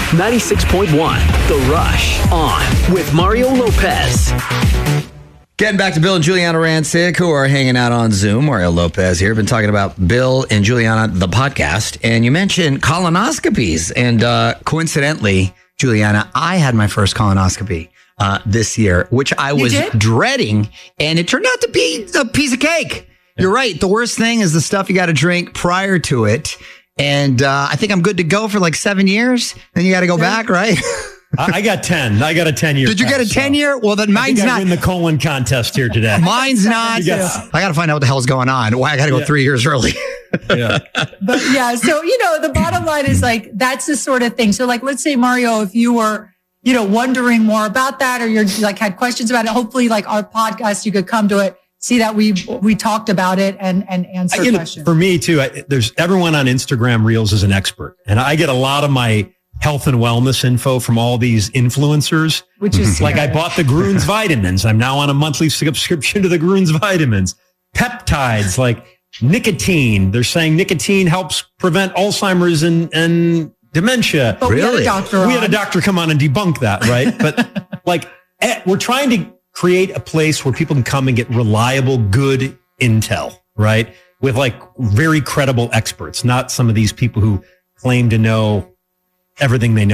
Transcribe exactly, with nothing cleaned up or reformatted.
ninety-six point one, The Rush, on with Mario Lopez. Getting back to Bill and Juliana Rancic, who are hanging out on Zoom. Mario Lopez here. Been talking about Bill and Juliana, the podcast. And you mentioned colonoscopies. And uh, coincidentally, Juliana, I had my first colonoscopy uh, this year, which I was dreading. And it turned out to be a piece of cake. Yeah. You're right. The worst thing is the stuff you got to drink prior to it. And uh, I think I'm good to go for like seven years. Then you got to go back, right? I got ten. I got a ten year. Did you get a ten year? Well, then mine's I not. I win the colon contest here today. Mine's not. Got, I got to find out what the hell's going on. Why I got to go yeah. three years early. yeah. But yeah, so, you know, the bottom line is like, that's the sort of thing. So like, let's say, Mario, if you were, you know, wondering more about that, or you're like had questions about it, hopefully like our podcast, you could come to it, see that we, we talked about it and, and answer I, questions. Know, for me too, I, there's everyone on Instagram Reels is an expert, and I get a lot of my health and wellness info from all these influencers. Which is like, I bought the Grüns vitamins. I'm now on a monthly subscription to the Grüns vitamins. Peptides, like nicotine. They're saying nicotine helps prevent Alzheimer's and, and dementia. But really? We had a doctor We had a doctor come on and debunk that, right? But like, we're trying to create a place where people can come and get reliable, good intel, right? With like very credible experts, not some of these people who claim to know everything they know.